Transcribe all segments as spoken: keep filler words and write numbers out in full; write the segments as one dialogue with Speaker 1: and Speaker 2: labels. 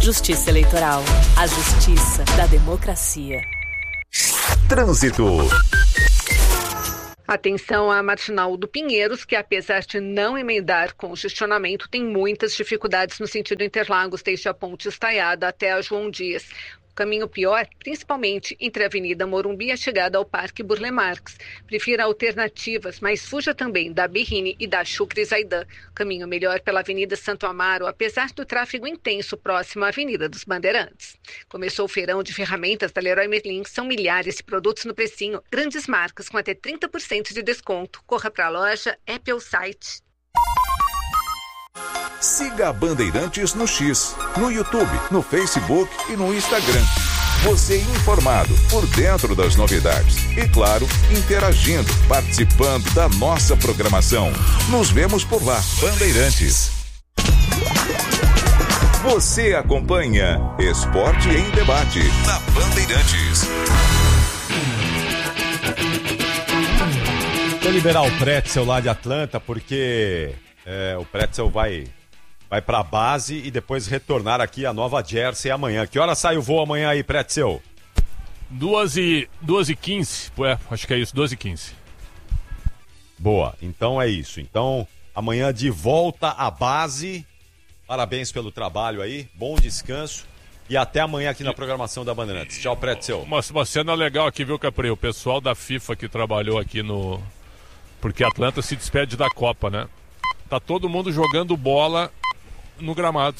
Speaker 1: Justiça Eleitoral. A justiça da democracia.
Speaker 2: Trânsito.
Speaker 3: Atenção à Marginal do Pinheiros, que apesar de não emendar congestionamento, tem muitas dificuldades no sentido Interlagos, desde a Ponte Estaiada até a João Dias. O caminho pior, principalmente entre a Avenida Morumbi e a chegada ao Parque Burle Marx. Prefira alternativas, mas fuja também da Berrini e da Chucre Zaidan. Caminho melhor pela Avenida Santo Amaro, apesar do tráfego intenso próximo à Avenida dos Bandeirantes. Começou o feirão de ferramentas da Leroy Merlin, são milhares de produtos no precinho, grandes marcas com até trinta por cento de desconto. Corra para a loja, é pelo site.
Speaker 2: Siga a Bandeirantes no X, no YouTube, no Facebook e no Instagram. Você informado, por dentro das novidades. E claro, interagindo, participando da nossa programação. Nos vemos por lá, Bandeirantes. Você acompanha Esporte em Debate na Bandeirantes.
Speaker 4: Vou liberar o Pretzel lá de Atlanta, porque é, o Pretzel vai, vai para a base e depois retornar aqui a Nova Jersey amanhã. Que hora sai o voo amanhã aí, Pretzel?
Speaker 5: Duas e quinze, é, acho que é isso, duas e quinze.
Speaker 4: Boa, então é isso. Então, amanhã de volta à base. Parabéns pelo trabalho aí, bom descanso. E até amanhã aqui na programação da Bandeirantes. Tchau, Pretzel.
Speaker 5: Uma, uma cena legal aqui, viu, Capri? O pessoal da FIFA que trabalhou aqui no... Porque a Atlanta se despede da Copa, né? Tá todo mundo jogando bola no gramado.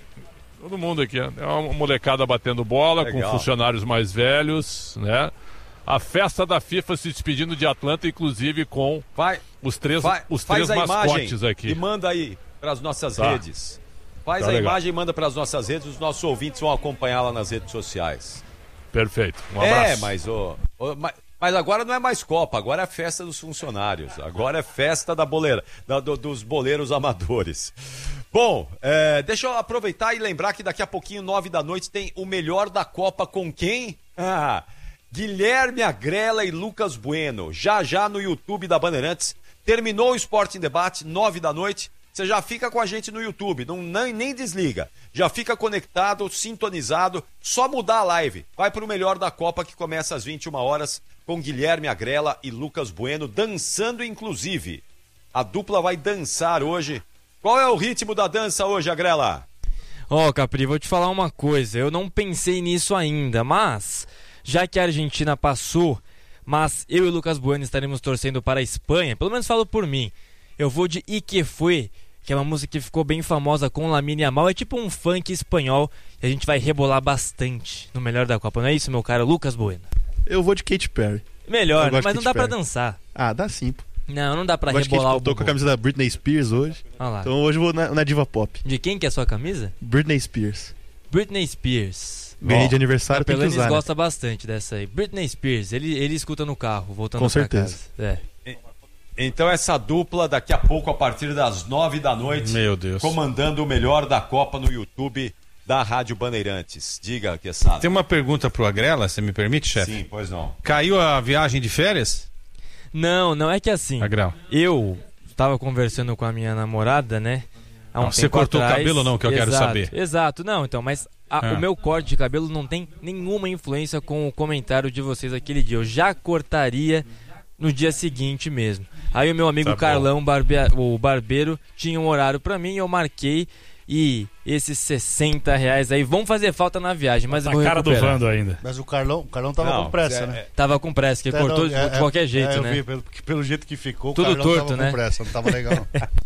Speaker 5: Todo mundo aqui, é uma molecada batendo bola, legal, com funcionários mais velhos, né? A festa da FIFA se despedindo de Atlanta, inclusive com vai, os três, vai, os três mascotes aqui.
Speaker 4: E manda aí para as nossas tá. redes. Faz tá a legal. imagem e manda para as nossas redes, os nossos ouvintes vão acompanhar lá nas redes sociais.
Speaker 5: Perfeito, um abraço.
Speaker 4: É, mas, oh, oh, mas, mas agora não é mais Copa, agora é festa dos funcionários, agora é festa da boleira, da, do, dos boleiros amadores. Bom, é, deixa eu aproveitar e lembrar que daqui a pouquinho, nove da noite, tem o melhor da Copa com quem? Ah, Guilherme Agrela e Lucas Bueno, já já no YouTube da Bandeirantes. Terminou o Esporte em Debate, nove da noite. Você já fica com a gente no YouTube, não, nem, nem desliga. Já fica conectado, sintonizado, só mudar a live. Vai pro melhor da Copa que começa às vinte e uma horas com Guilherme Agrela e Lucas Bueno, dançando inclusive. A dupla vai dançar hoje. Qual é o ritmo da dança hoje, Agrela?
Speaker 6: Ó, oh, Capri, vou te falar uma coisa. Eu não pensei nisso ainda, mas já que a Argentina passou, mas eu e o Lucas Bueno estaremos torcendo para a Espanha, pelo menos falo por mim. Eu vou de I Que Foi, que é uma música que ficou bem famosa com Lamine Yamal. É tipo um funk espanhol e a gente vai rebolar bastante no melhor da Copa. Não é isso, meu cara Lucas Bueno?
Speaker 7: Eu vou de Katy Perry.
Speaker 6: Melhor, né? Mas não dá Perry. pra dançar.
Speaker 7: Ah, dá sim, pô.
Speaker 6: Não, não dá pra
Speaker 7: eu
Speaker 6: rebolar
Speaker 7: eu
Speaker 6: o
Speaker 7: tô com a camisa da Britney Spears hoje.
Speaker 6: Ah lá.
Speaker 7: Então hoje eu vou na, na diva pop.
Speaker 6: De quem que é a sua camisa?
Speaker 7: Britney Spears.
Speaker 6: Britney Spears.
Speaker 7: Ganhei de aniversário, tem que usar,
Speaker 6: Pelanis
Speaker 7: né?
Speaker 6: gosta bastante dessa aí. Britney Spears, ele, ele escuta no carro, voltando
Speaker 7: com
Speaker 6: pra
Speaker 7: certeza.
Speaker 6: casa. É.
Speaker 4: Então essa dupla daqui a pouco, a partir das nove da noite,
Speaker 5: meu Deus,
Speaker 4: comandando o melhor da Copa no YouTube da Rádio Bandeirantes. Diga, Quesada.
Speaker 8: Tem uma pergunta pro Agrela, você me permite, chefe?
Speaker 4: Sim, pois não.
Speaker 8: Caiu a viagem de férias?
Speaker 6: Não, não é que assim.
Speaker 8: Agrela.
Speaker 6: Eu estava conversando com a minha namorada, né? Há um
Speaker 8: não,
Speaker 6: tempo
Speaker 8: você cortou
Speaker 6: atrás.
Speaker 8: o cabelo ou não, que eu
Speaker 6: exato,
Speaker 8: quero saber.
Speaker 6: Exato, não, então, mas a,
Speaker 8: ah.
Speaker 6: o meu corte de cabelo não tem nenhuma influência com o comentário de vocês aquele dia. Eu já cortaria no dia seguinte mesmo. Aí o meu amigo
Speaker 8: tá
Speaker 6: Carlão, barbe... o barbeiro, tinha um horário pra mim, eu marquei e esses sessenta reais aí vão fazer falta na viagem, mas
Speaker 5: tá
Speaker 6: eu vou
Speaker 5: cara
Speaker 6: recuperar.
Speaker 5: do Vando ainda.
Speaker 9: Mas o Carlão, o Carlão tava
Speaker 4: não,
Speaker 9: com pressa,
Speaker 4: é,
Speaker 9: né?
Speaker 4: É...
Speaker 6: Tava com pressa, que é, cortou não, é, de qualquer jeito,
Speaker 9: é, eu
Speaker 6: né?
Speaker 9: Vi, pelo, pelo jeito que ficou,
Speaker 6: tudo
Speaker 9: o Carlão
Speaker 6: torto,
Speaker 9: tava
Speaker 6: né?
Speaker 9: com pressa, não tava legal.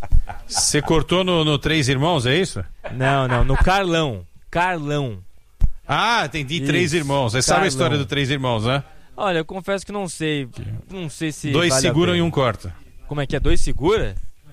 Speaker 8: Você cortou no, no Três Irmãos, é isso?
Speaker 6: Não, não, no Carlão. Carlão.
Speaker 8: Ah, entendi,
Speaker 6: Isso.
Speaker 8: Três Irmãos. Você sabe a história do Três Irmãos, né?
Speaker 6: Olha, eu confesso que não sei. Não sei se.
Speaker 8: Dois
Speaker 6: vale
Speaker 8: seguram e um corta.
Speaker 6: Como é que é? Dois segura?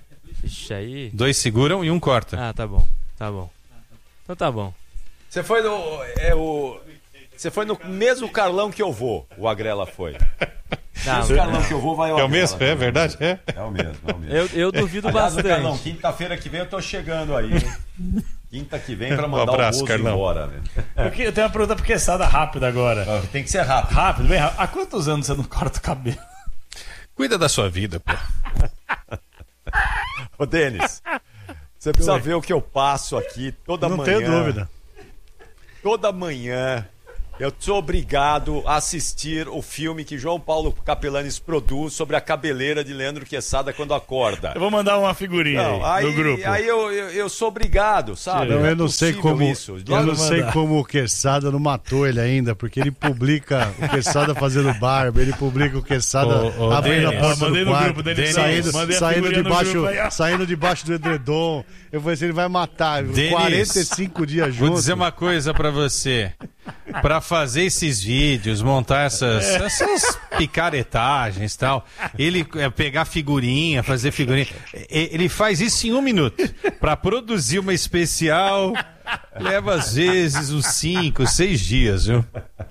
Speaker 6: Ixi, aí.
Speaker 8: Dois seguram e um corta.
Speaker 6: Ah, tá bom. Tá bom. Então tá bom.
Speaker 4: Você foi no. É, o... Você foi no mesmo Carlão que eu vou, o Agrela foi.
Speaker 6: Não,
Speaker 4: o Carlão que eu vou vai ao
Speaker 8: É o mesmo? É verdade? É,
Speaker 4: é o mesmo. É o mesmo.
Speaker 6: Eu, eu duvido
Speaker 4: Aliás,
Speaker 6: bastante.
Speaker 4: Carlão, quinta-feira que vem eu tô chegando aí. Hein? Quinta que vem pra mandar um
Speaker 8: abraço,
Speaker 4: o Bozo
Speaker 8: Carlão.
Speaker 4: embora. Né?
Speaker 5: Eu, que, eu tenho uma pergunta pro Quesada rápida agora.
Speaker 4: Tem que ser rápido.
Speaker 5: Rápido, bem rápido. Há quantos anos você não corta o cabelo?
Speaker 8: Cuida da sua vida, pô.
Speaker 4: Ô, Denis, você precisa ver o que eu passo aqui toda
Speaker 9: não
Speaker 4: manhã.
Speaker 9: Não tenho dúvida.
Speaker 4: toda manhã eu sou obrigado a assistir o filme que João Paulo Capelanes produz sobre a cabeleira de Leandro Quesada quando acorda.
Speaker 10: Eu vou mandar uma figurinha
Speaker 4: Não,
Speaker 10: aí,
Speaker 4: aí
Speaker 10: no grupo.
Speaker 4: Aí eu, eu, eu sou obrigado, sabe?
Speaker 9: Não,
Speaker 4: Não
Speaker 9: eu
Speaker 4: é
Speaker 9: não sei
Speaker 4: possível
Speaker 9: como
Speaker 4: isso.
Speaker 9: eu não sei
Speaker 10: mandar.
Speaker 9: como o Quesada não matou ele ainda, porque ele publica o Quesada fazendo barba, ele publica o Quesada
Speaker 8: Ô, ô,
Speaker 9: abrindo
Speaker 8: Denis,
Speaker 9: a porta
Speaker 10: mandei
Speaker 9: do
Speaker 10: no
Speaker 9: quarto,
Speaker 10: grupo, Denis,
Speaker 9: saindo,
Speaker 10: mandei a
Speaker 9: saindo,
Speaker 10: figurinha no
Speaker 9: debaixo,
Speaker 10: grupo aí, ó.
Speaker 9: saindo debaixo do edredom. Eu falei assim, ele vai matar.
Speaker 8: Denis,
Speaker 9: quarenta e cinco dias juntos.
Speaker 8: Vou dizer uma coisa pra você. Pra fazer esses vídeos, montar essas, essas picaretagens e tal, ele é, pegar figurinha, fazer figurinha, e- ele faz isso em um minuto. Pra produzir uma especial, leva às vezes uns cinco, seis dias, viu?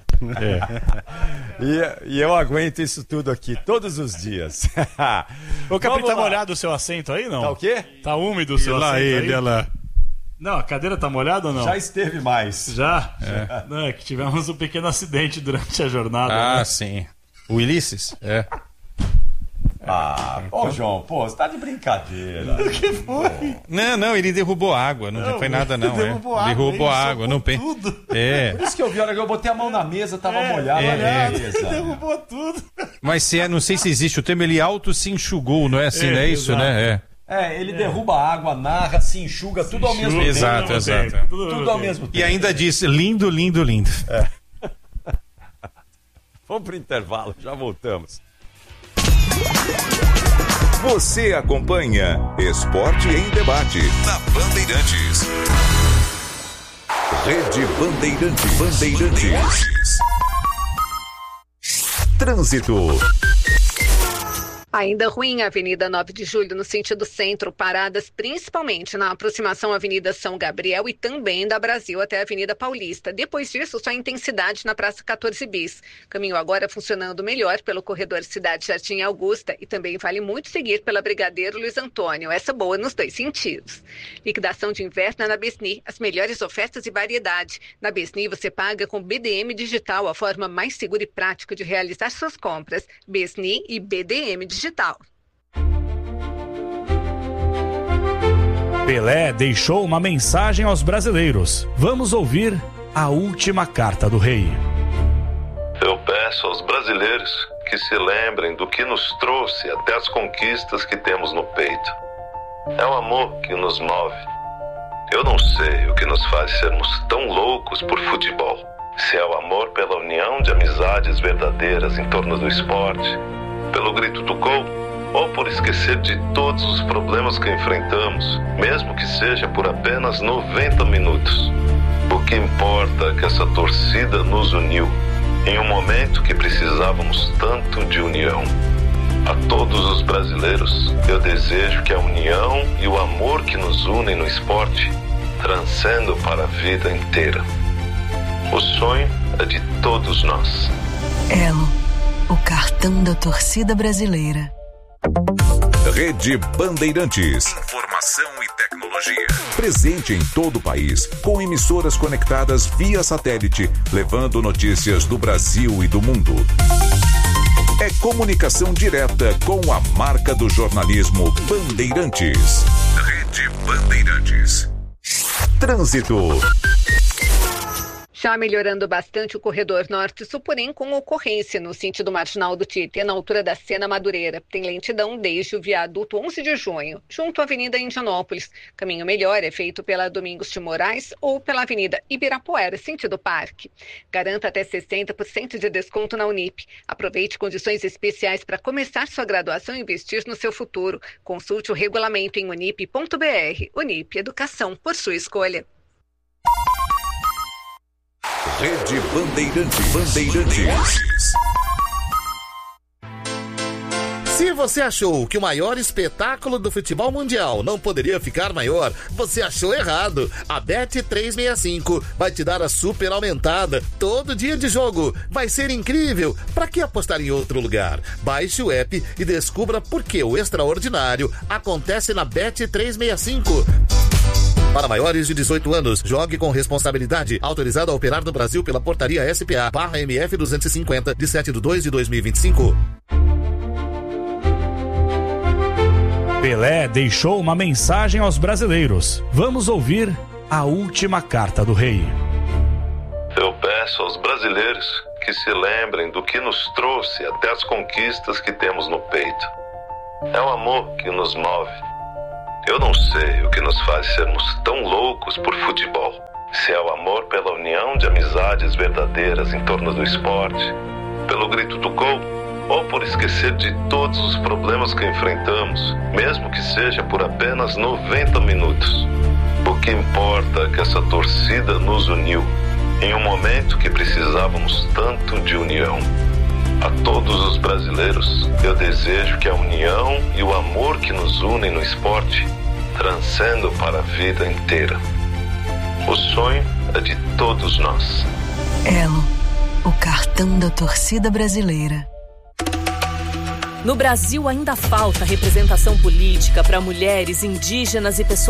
Speaker 4: E, e eu aguento isso tudo aqui todos os dias.
Speaker 10: Ô, Capri,
Speaker 4: Vamos
Speaker 10: tá
Speaker 4: lá.
Speaker 10: molhado o seu assento aí, não?
Speaker 4: Tá o quê?
Speaker 10: Tá úmido o seu
Speaker 8: Lá
Speaker 10: assento
Speaker 8: ele,
Speaker 10: aí?
Speaker 8: olha lá.
Speaker 10: Não, a cadeira tá molhada ou não?
Speaker 4: Já esteve mais.
Speaker 10: Já? Não, é que tivemos um pequeno acidente durante a jornada.
Speaker 8: Ah,
Speaker 10: né?
Speaker 8: sim. O Ulisses? É.
Speaker 4: Ah, ô João, pô, você tá de brincadeira.
Speaker 10: O que foi?
Speaker 8: Não, não, ele derrubou água, não,
Speaker 10: Não,
Speaker 8: foi nada não.
Speaker 10: derrubou
Speaker 8: é.
Speaker 10: água,
Speaker 8: derrubou
Speaker 10: ele
Speaker 8: água, não
Speaker 10: socou
Speaker 8: pe...
Speaker 10: tudo.
Speaker 8: É.
Speaker 4: Por isso que eu vi, a hora que eu botei a mão na mesa, tava
Speaker 10: É,
Speaker 4: molhado
Speaker 8: é,
Speaker 4: a
Speaker 8: é.
Speaker 4: mesa.
Speaker 10: Derrubou tudo.
Speaker 8: Mas se é, não sei se existe o termo, ele auto se enxugou, não é assim,
Speaker 10: É,
Speaker 8: não é isso,
Speaker 10: exato.
Speaker 8: né? É.
Speaker 4: É, ele derruba a água, narra, se enxuga, tudo ao mesmo tempo.
Speaker 8: Exato,
Speaker 10: Tudo ao mesmo
Speaker 8: exato.
Speaker 10: tempo, tudo ao
Speaker 4: Tudo
Speaker 10: mesmo
Speaker 4: ao
Speaker 10: tempo.
Speaker 4: mesmo tempo.
Speaker 8: E ainda disse, lindo, lindo, lindo.
Speaker 4: Vamos pro intervalo, já voltamos.
Speaker 2: Você acompanha Esporte em Debate na Bandeirantes. Rede Bandeirantes. Bandeirantes. Trânsito.
Speaker 3: Ainda ruim a Avenida nove de Julho no sentido centro, paradas principalmente na aproximação à Avenida São Gabriel e também da Brasil até a Avenida Paulista. Depois disso, só intensidade na Praça quatorze bis. Caminho agora funcionando melhor pelo corredor Cidade Jardim Augusta e também vale muito seguir pela Brigadeiro Luiz Antônio, essa boa nos dois sentidos. Liquidação de inverno na Besni, as melhores ofertas e variedade. Na Besni você paga com B D M Digital, a forma mais segura e prática de realizar suas compras. Besni e B D M Digital. Digital.
Speaker 10: Pelé deixou uma mensagem aos brasileiros. Vamos ouvir a última carta do rei.
Speaker 11: Eu peço aos brasileiros que se lembrem do que nos trouxe até as conquistas que temos no peito. É o amor que nos move. Eu não sei o que nos faz sermos tão loucos por futebol. Se é o amor pela união de amizades verdadeiras em torno do esporte, pelo grito do gol, ou por esquecer de todos os problemas que enfrentamos, mesmo que seja por apenas noventa minutos. O que importa é que essa torcida nos uniu, em um momento que precisávamos tanto de união. A todos os brasileiros, eu desejo que a união e o amor que nos unem no esporte transcendam para a vida inteira. O sonho é de todos nós.
Speaker 1: Elo, o cartão da torcida brasileira.
Speaker 2: Rede Bandeirantes. Informação e tecnologia. Presente em todo o país, com emissoras conectadas via satélite, levando notícias do Brasil e do mundo. É comunicação direta com a marca do jornalismo Bandeirantes. Rede Bandeirantes. Trânsito.
Speaker 3: Já melhorando bastante o corredor norte-sul, porém com ocorrência no sentido marginal do Tietê, na altura da Sena Madureira. Tem lentidão desde o viaduto onze de junho, junto à Avenida Indianópolis. Caminho melhor é feito pela Domingos de Moraes ou pela Avenida Ibirapuera, sentido Parque. Garanta até sessenta por cento de desconto na Unip. Aproveite condições especiais para começar sua graduação e investir no seu futuro. Consulte o regulamento em unip ponto br. Unip, educação por sua escolha.
Speaker 2: Rede Bandeirantes. Bandeirantes.
Speaker 12: Se você achou que o maior espetáculo do futebol mundial não poderia ficar maior, você achou errado. A Bet trezentos e sessenta e cinco vai te dar a super aumentada todo dia de jogo. Vai ser incrível. Para que apostar em outro lugar? Baixe o app e descubra por que o extraordinário acontece na Bet trezentos e sessenta e cinco. Para maiores de dezoito anos, jogue com responsabilidade. Autorizado a operar no Brasil pela Portaria S P A barra M F duzentos e cinquenta, de sete de dois de dois mil e vinte e cinco.
Speaker 10: Pelé deixou uma mensagem aos brasileiros. Vamos ouvir a última carta do rei.
Speaker 11: Eu peço aos brasileiros que se lembrem do que nos trouxe até as conquistas que temos no peito. É o amor que nos move. Eu não sei o que nos faz sermos tão loucos por futebol. Se é o amor pela união de amizades verdadeiras em torno do esporte, pelo grito do gol, ou por esquecer de todos os problemas que enfrentamos, mesmo que seja por apenas noventa minutos. O que importa é que essa torcida nos uniu, em um momento que precisávamos tanto de união. A todos os brasileiros, eu desejo que a união e o amor que nos unem no esporte transcendam para a vida inteira. O sonho é de todos nós.
Speaker 13: Elo, o cartão da torcida brasileira.
Speaker 1: No Brasil ainda falta representação política para mulheres, indígenas e pessoas